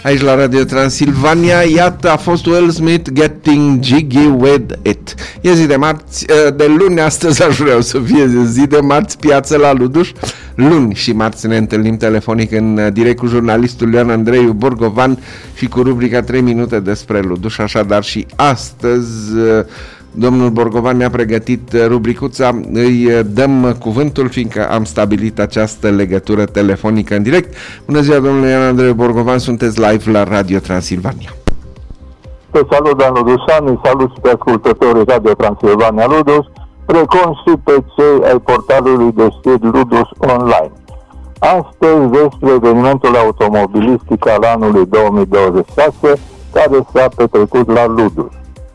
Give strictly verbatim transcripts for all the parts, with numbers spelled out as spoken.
aici la Radio Transilvania. Iată, a fost Will Smith, Getting Jiggy With It. E zi de marți, de luni, astăzi aș vrea să fie zi de marți, piață la Luduș. Luni și marți ne întâlnim telefonic în direct cu jurnalistul Ioan Andrei Borgovan și cu rubrica trei minute despre Luduș. Așadar și astăzi domnul Borgovan ne-a pregătit rubricuța, îi dăm cuvântul fiindcă am stabilit această legătură telefonică în direct. Bună ziua, domnule Ioan Andrei Borgovan, sunteți live la Radio Transilvania. Te salut, Dan Ludușani, salut și pe ascultătorii Radio Transilvania Luduș, precum și pe cei ai portalului de știri Luduș Online. Astăzi despre evenimentul automobilistic al anului două mii douăzeci și șase, care s-a petrecut la Luduș.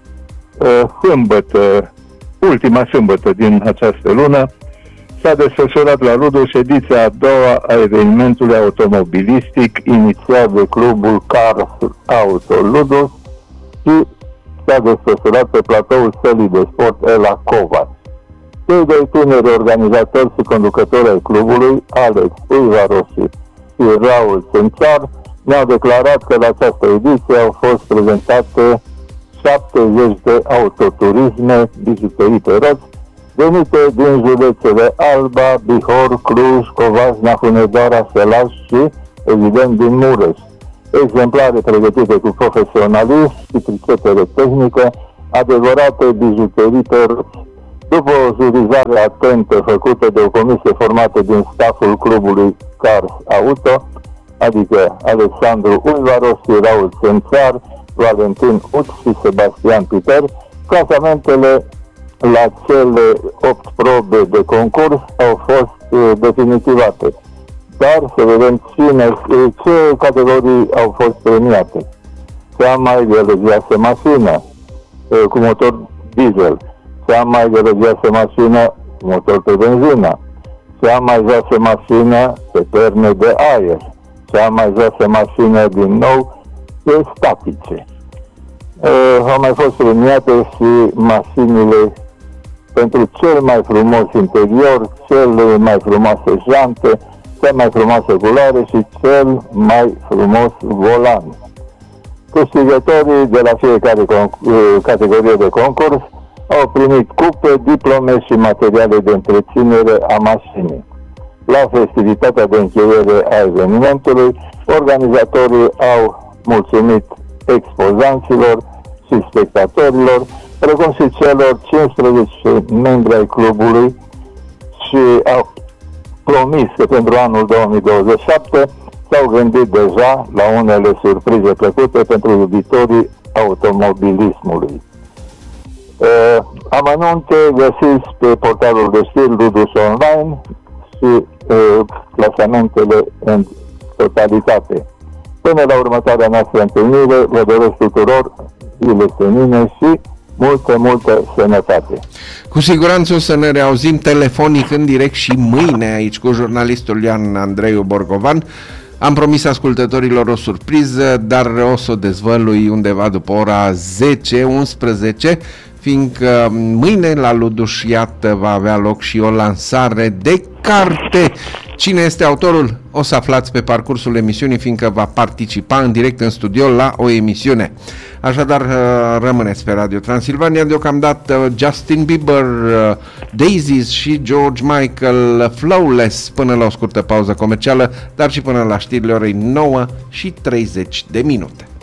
Sâmbătă, ultima sâmbătă din această lună, s-a desfășurat la Luduș ediția a doua a evenimentului automobilistic inițiat de clubul Cars Auto Luduș și s-a desfășurat pe platoul sălii de sport Ela Covaci. Cei doi tineri organizatori și conducători ai clubului, Alex Uivaroși și Raul Țânțar, ne-au declarat că la această ediție au fost prezentate șaptezeci de autoturisme bijuterii pe roți, venite din județele Alba, Bihor, Cluj, Covasna, Hunedoara, Sălaș și, evident, din Mureș. Exemplare pregătite cu profesionalism și pricepere tehnică, adevărate bijuterii pe roți. După o jurizare atentă făcută de o comisie formată din staful clubului Cars Auto, adică Alexandru Uivaros și Raul Țânțar, Valentin Uț și Sebastian Piter, clasamentele la cele opt probe de concurs au fost uh, definitivate. Dar să vedem cine, ce categorii au fost premiate. Cea mai elogioasă mașină uh, cu motor diesel, cea mai elogioasă mașină cu motor pe benzină, cea mai joasă mașină pe perne de aer, cea mai joasă mașină din nou statice. Uh, au mai fost premiate și mașinile pentru cel mai frumos interior, cel mai frumoase jante, cea mai frumoasă culoare și cel mai frumos volan. Câștigătorii de la fiecare con- categorie de concurs au primit cupe, diplome și materiale de întreținere a mașinii. La festivitatea de încheiere a evenimentului, organizatorii au mulțumit expozanților și spectatorilor, precum și celor cincisprezece membri ai clubului și au promis că pentru anul două mii douăzeci și șapte s-au gândit deja la unele surprize plăcute pentru iubitorii automobilismului. Uh, amănunte găsiți pe portalul de știri Luduș Online și uh, clasamentele în totalitate. Până la următoarea noastră întâlnire, vă doresc tuturor zile senine și multă, multă sănătate. Cu siguranță o să ne reauzim telefonic în direct și mâine aici cu jurnalistul Ioan Andrei Borgovan. Am promis ascultătorilor o surpriză, dar o să o dezvălui undeva după ora zece unsprezece, fiindcă mâine la Luduș, iată, va avea loc și o lansare de carte. Cine este autorul? O să aflați pe parcursul emisiunii, fiindcă va participa în direct în studio la o emisiune. Așadar, rămâneți pe Radio Transilvania. Deocamdată Justin Bieber, Daisies și George Michael, Flawless, până la o scurtă pauză comercială, dar și până la știrile orei nouă și treizeci de minute.